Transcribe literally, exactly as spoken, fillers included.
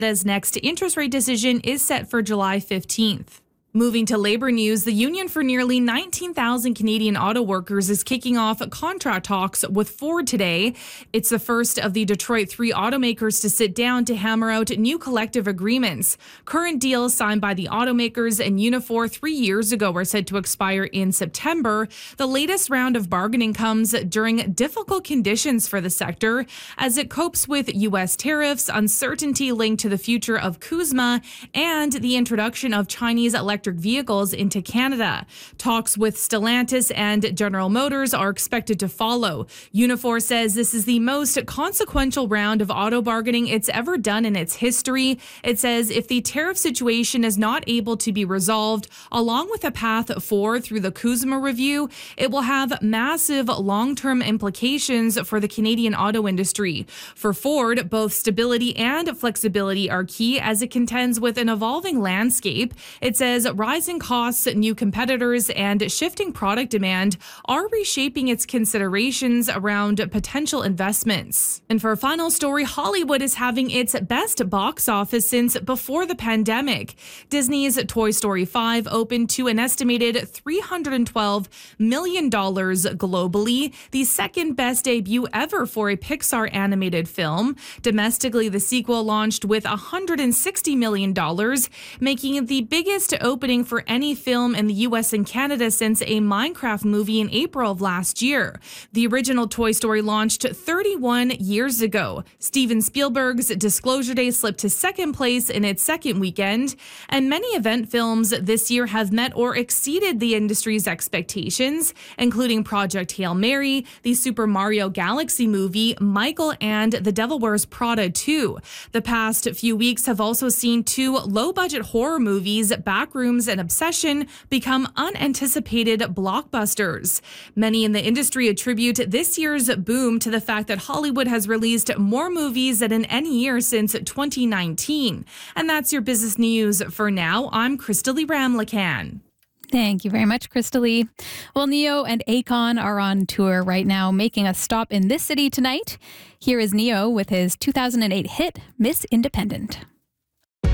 Canada's next interest rate decision is set for July fifteenth. Moving to labor news, the union for nearly nineteen thousand Canadian auto workers is kicking off contract talks with Ford today. It's the first of the Detroit three automakers to sit down to hammer out new collective agreements. Current deals signed by the automakers and Unifor three years ago are set to expire in September. The latest round of bargaining comes during difficult conditions for the sector as it copes with U S tariffs, uncertainty linked to the future of CUSMA, and the introduction of Chinese electric vehicles into Canada. Talks with Stellantis and General Motors are expected to follow. Unifor says this is the most consequential round of auto bargaining it's ever done in its history. It says if the tariff situation is not able to be resolved, along with a path forward through the CUSMA review, it will have massive long-term implications for the Canadian auto industry. For Ford, both stability and flexibility are key as it contends with an evolving landscape. It says rising costs, new competitors, and shifting product demand are reshaping its considerations around potential investments. And for a final story, Hollywood is having its best box office since before the pandemic. Disney's Toy Story five opened to an estimated three hundred twelve million dollars globally, the second best debut ever for a Pixar animated film. Domestically, the sequel launched with one hundred sixty million dollars, making it the biggest opening for any film in the U S and Canada since a Minecraft movie in April of last year. The original Toy Story launched thirty-one years ago. Steven Spielberg's Disclosure Day slipped to second place in its second weekend, and many event films this year have met or exceeded the industry's expectations, including Project Hail Mary, the Super Mario Galaxy movie, Michael, and The Devil Wears Prada two. The past few weeks have also seen two low-budget horror movies, Backrooms and Obsession, become unanticipated blockbusters. Many in the industry attribute this year's boom to the fact that Hollywood has released more movies than in any year since twenty nineteen. And that's your business news for now. I'm Crystalie Ramlakan. Thank you very much, Crystalie. Well, Neo and Akon are on tour right now, making a stop in this city tonight. Here is Neo with his two thousand eight hit, Miss Independent.